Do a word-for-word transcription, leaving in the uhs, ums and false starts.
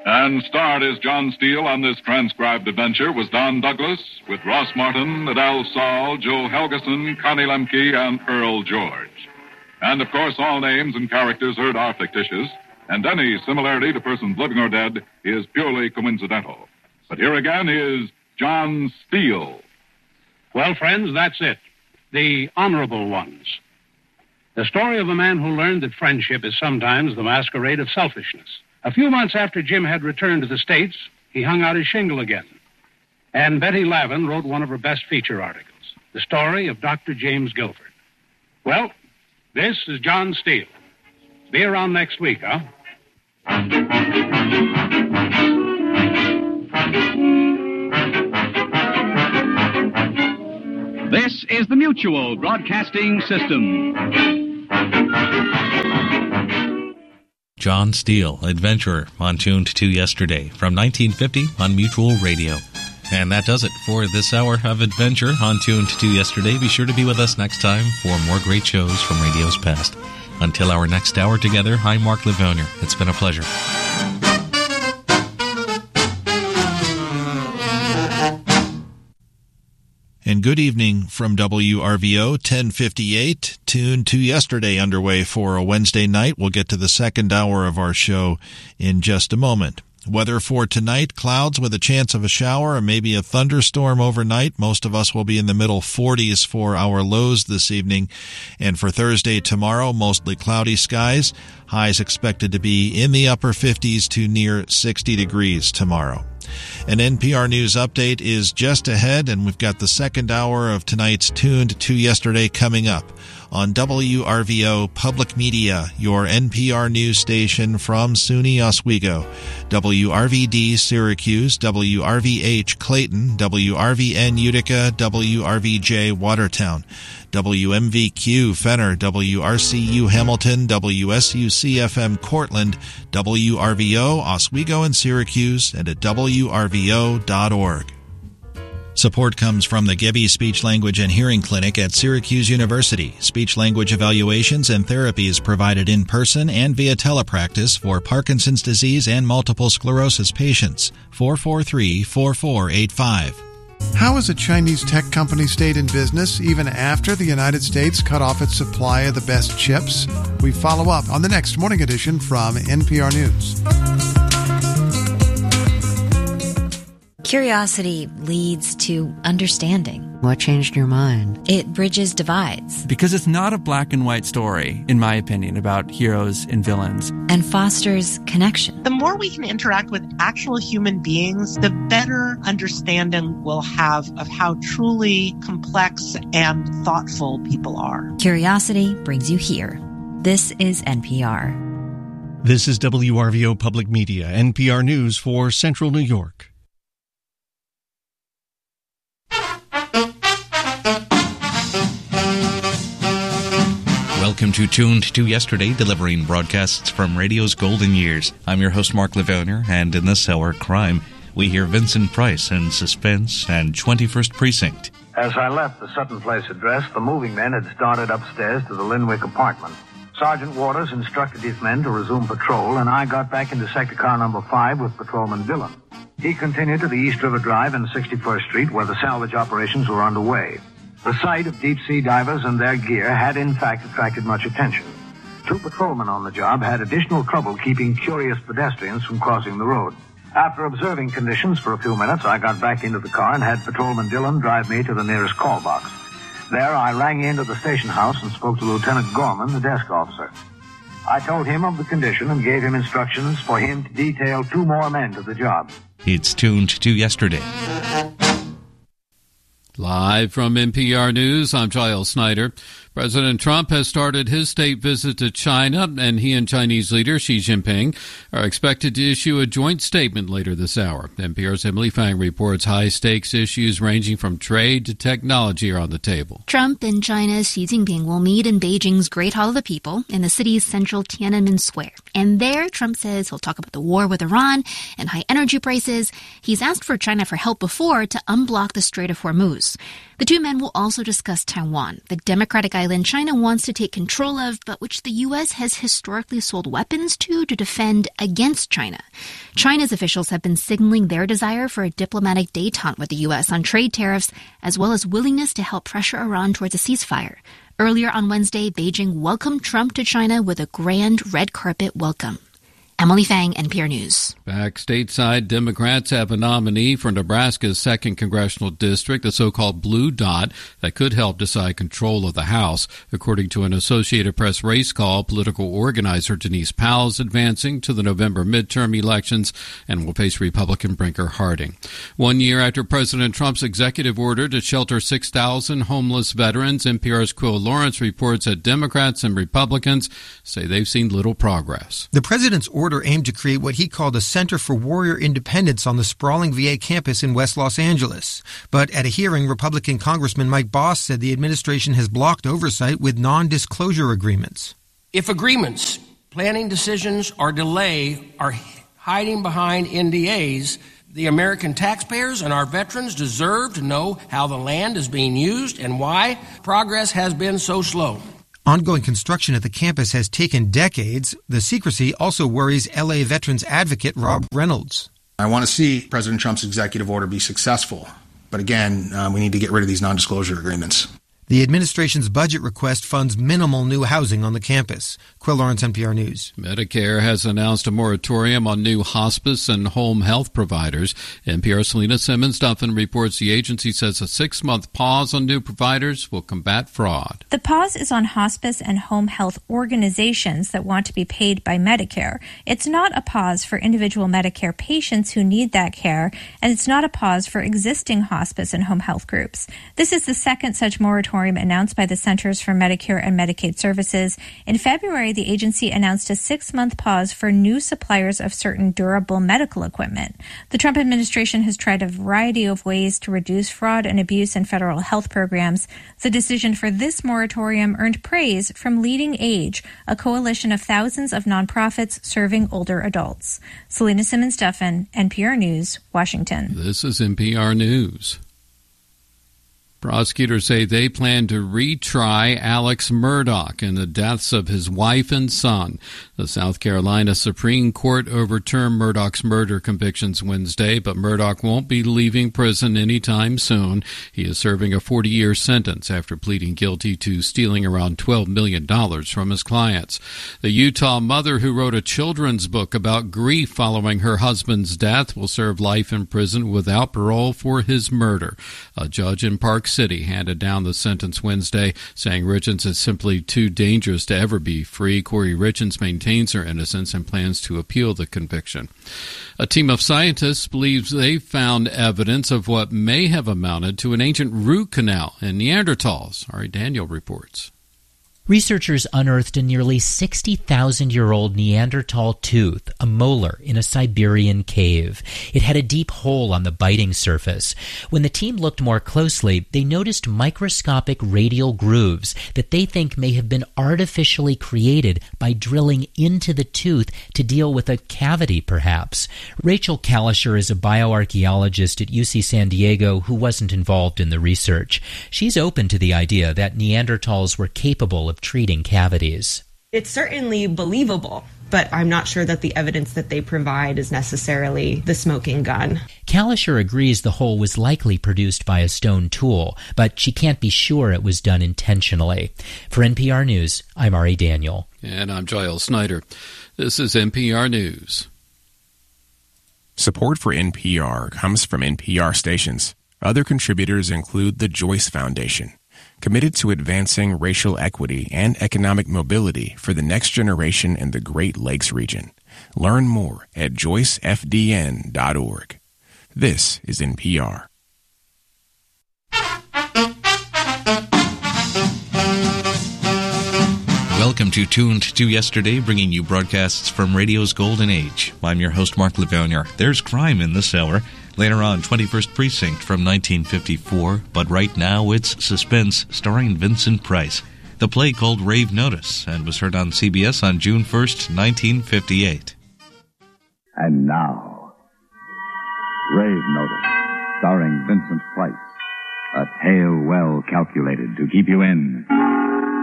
And starred as John Steele on this transcribed adventure was Don Douglas, with Ross Martin, Adele Saul, Joe Helgeson, Connie Lemke, and Earl George. And, of course, all names and characters heard are fictitious, and any similarity to persons living or dead is purely coincidental. But here again is John Steele. Well, friends, that's it. The honorable ones. The story of a man who learned that friendship is sometimes the masquerade of selfishness. A few months after Jim had returned to the States, he hung out his shingle again. And Betty Lavin wrote one of her best feature articles, the story of Doctor James Guilford. Well, this is John Steele. Be around next week, huh? This is the Mutual Broadcasting System. John Steele, Adventurer, on Tuned to Yesterday, from nineteen fifty on Mutual Radio. And that does it for this hour of Adventure on Tuned to Yesterday. Be sure to be with us next time for more great shows from radio's past. Until our next hour together, I'm Mark Livonia. It's been a pleasure. And good evening from W R V O ten fifty-eight. Tuned to Yesterday underway for a Wednesday night. We'll get to the second hour of our show in just a moment. Weather for tonight, clouds with a chance of a shower or maybe a thunderstorm overnight. Most of us will be in the middle forties for our lows this evening. And for Thursday tomorrow, mostly cloudy skies. Highs expected to be in the upper fifties to near sixty degrees tomorrow. An N P R News update is just ahead, and we've got the second hour of tonight's Tuned to Yesterday coming up on W R V O Public Media, your N P R news station from SUNY Oswego, W R V D Syracuse, W R V H Clayton, W R V N Utica, W R V J Watertown, W M V Q Fenner, W R C U Hamilton, W S U C F M Cortland, W R V O Oswego and Syracuse, and at W R V O dot org. Support comes from the Gebbe Speech Language and Hearing Clinic at Syracuse University. Speech-language evaluations and therapies provided in person and via telepractice for Parkinson's disease and multiple sclerosis patients. four four three, four four eight five. How has a Chinese tech company stayed in business even after the United States cut off its supply of the best chips? We follow up on the next morning edition from N P R News. Curiosity leads to understanding. What changed your mind? It bridges divides. Because it's not a black and white story, in my opinion, about heroes and villains. And fosters connection. The more we can interact with actual human beings, the better understanding we'll have of how truly complex and thoughtful people are. Curiosity brings you here. This is N P R. This is W R V O Public Media, N P R News for Central New York. Welcome to Tuned to Yesterday, delivering broadcasts from radio's golden years. I'm your host, Mark Livonia, and in this hour, crime, we hear Vincent Price in Suspense and twenty-first Precinct. As I left the Sutton Place address, the moving men had started upstairs to the Linwick apartment. Sergeant Waters instructed his men to resume patrol, and I got back into sector car number five with Patrolman Dillon. He continued to the East River Drive and sixty-first Street, where the salvage operations were underway. The sight of deep-sea divers and their gear had, in fact, attracted much attention. Two patrolmen on the job had additional trouble keeping curious pedestrians from crossing the road. After observing conditions for a few minutes, I got back into the car and had Patrolman Dillon drive me to the nearest call box. There, I rang into the station house and spoke to Lieutenant Gorman, the desk officer. I told him of the condition and gave him instructions for him to detail two more men to the job. It's Tuned to Yesterday. Live from N P R News, I'm Giles Snyder. President Trump has started his state visit to China, and he and Chinese leader Xi Jinping are expected to issue a joint statement later this hour. N P R's Emily Fang reports high-stakes issues ranging from trade to technology are on the table. Trump and China's Xi Jinping will meet in Beijing's Great Hall of the People in the city's central Tiananmen Square. And there, Trump says he'll talk about the war with Iran and high energy prices. He's asked for China for help before to unblock the Strait of Hormuz. House. The two men will also discuss Taiwan, the democratic island China wants to take control of, but which the U S has historically sold weapons to to defend against China. China's officials have been signaling their desire for a diplomatic détente with the U S on trade tariffs, as well as willingness to help pressure Iran towards a ceasefire. Earlier on Wednesday, Beijing welcomed Trump to China with a grand red carpet welcome. Emily Fang, N P R News. Back stateside, Democrats have a nominee for Nebraska's second congressional district, the so-called Blue Dot, that could help decide control of the House. According to an Associated Press race call, political organizer Denise Powell is advancing to the November midterm elections and will face Republican Brinker Harding. One year after President Trump's executive order to shelter six thousand homeless veterans, N P R's Quill Lawrence reports that Democrats and Republicans say they've seen little progress. The president's order aimed to create what he called a Center for Warrior Independence on the sprawling V A campus in West Los Angeles. But at a hearing, Republican Congressman Mike Boss said the administration has blocked oversight with non-disclosure agreements. If agreements, planning decisions, or delay are hiding behind N D As, the American taxpayers and our veterans deserve to know how the land is being used and why progress has been so slow. Ongoing construction at the campus has taken decades. The secrecy also worries L A veterans advocate Rob Reynolds. I want to see President Trump's executive order be successful. But again, uh, we need to get rid of these non-disclosure agreements. The administration's budget request funds minimal new housing on the campus. Quill Lawrence, N P R News. Medicare has announced a moratorium on new hospice and home health providers. N P R's Selena Simmons-Duffin reports the agency says a six-month pause on new providers will combat fraud. The pause is on hospice and home health organizations that want to be paid by Medicare. It's not a pause for individual Medicare patients who need that care, and it's not a pause for existing hospice and home health groups. This is the second such moratorium announced by the Centers for Medicare and Medicaid Services. In February, the agency announced a six-month pause for new suppliers of certain durable medical equipment. The Trump administration has tried a variety of ways to reduce fraud and abuse in federal health programs. The decision for this moratorium earned praise from Leading Age, a coalition of thousands of nonprofits serving older adults. Selena Simmons-Duffin, N P R News, Washington. This is N P R News. Prosecutors say they plan to retry Alex Murdaugh in the deaths of his wife and son. The South Carolina Supreme Court overturned Murdaugh's murder convictions Wednesday, but Murdaugh won't be leaving prison anytime soon. He is serving a forty-year sentence after pleading guilty to stealing around twelve million dollars from his clients. The Utah mother who wrote a children's book about grief following her husband's death will serve life in prison without parole for his murder. A judge in Park City handed down the sentence Wednesday, saying Richens is simply too dangerous to ever be free. Corey Richens maintains her innocence and plans to appeal the conviction. A team of scientists believes they've found evidence of what may have amounted to an ancient root canal in Neanderthals. Ari Daniel reports. Researchers unearthed a nearly sixty thousand year old Neanderthal tooth, a molar, in a Siberian cave. It had a deep hole on the biting surface. When the team looked more closely, they noticed microscopic radial grooves that they think may have been artificially created by drilling into the tooth to deal with a cavity, perhaps. Rachel Kalischer is a bioarchaeologist at U C San Diego who wasn't involved in the research. She's open to the idea that Neanderthals were capable of treating cavities. It's certainly believable, but I'm not sure that the evidence that they provide is necessarily the smoking gun. Kalischer agrees the hole was likely produced by a stone tool, but she can't be sure it was done intentionally. For N P R News, I'm Ari Daniel. And I'm Giles Snyder. This is N P R News. Support for N P R comes from N P R stations. Other contributors include the Joyce Foundation, committed to advancing racial equity and economic mobility for the next generation in the Great Lakes region. Learn more at joyce f d n dot org. This is N P R. Welcome to Tuned to Yesterday, bringing you broadcasts from radio's golden age. I'm your host, Mark Levonier. There's crime in this hour. Later on, twenty-first Precinct from nineteen fifty-four, but right now it's Suspense, starring Vincent Price. The play called Rave Notice and was heard on C B S on June first, nineteen fifty-eight. And now, Rave Notice, starring Vincent Price. A tale well calculated to keep you in